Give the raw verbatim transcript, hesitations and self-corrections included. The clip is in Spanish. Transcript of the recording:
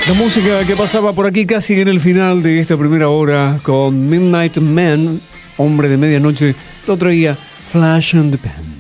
La música que pasaba por aquí casi en el final de esta primera hora con Midnight Man, hombre de medianoche, lo traía Flash and the Pan.